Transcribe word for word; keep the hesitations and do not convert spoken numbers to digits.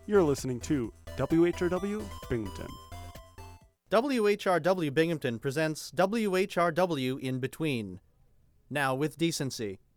You're listening to W H R W Binghamton. W H R W Binghamton presents W H R W In Between. Now with decency.